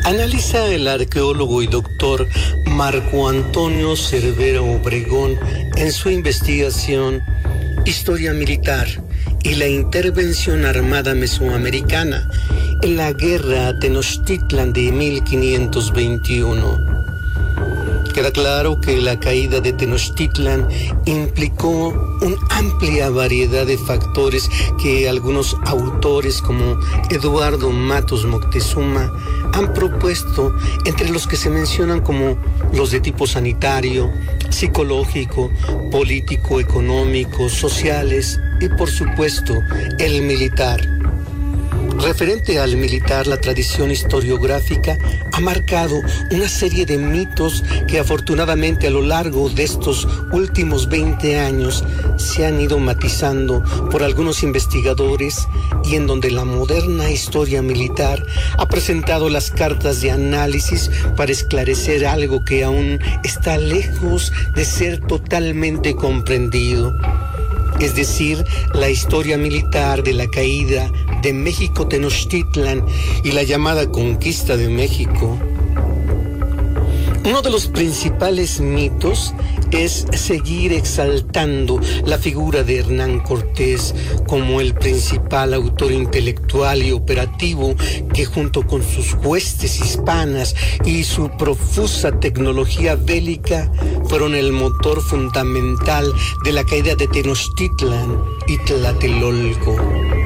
Analiza el arqueólogo y doctor Marco Antonio Cervera Obregón en su investigación Historia Militar y la Intervención Armada Mesoamericana en la Guerra a Tenochtitlan de 1521. Queda claro que la caída de Tenochtitlan implicó una amplia variedad de factores que algunos autores como Eduardo Matos Moctezuma han propuesto, entre los que se mencionan como los de tipo sanitario, psicológico, político, económico, sociales y por supuesto el militar. Referente al militar, la tradición historiográfica ha marcado una serie de mitos que afortunadamente a lo largo de estos últimos 20 años se han ido matizando por algunos investigadores y en donde la moderna historia militar ha presentado las cartas de análisis para esclarecer algo que aún está lejos de ser totalmente comprendido. Es decir, la historia militar de la caída de México Tenochtitlan y la llamada conquista de México. Uno de los principales mitos es seguir exaltando la figura de Hernán Cortés como el principal autor intelectual y operativo que junto con sus huestes hispanas y su profusa tecnología bélica fueron el motor fundamental de la caída de Tenochtitlan y Tlatelolco.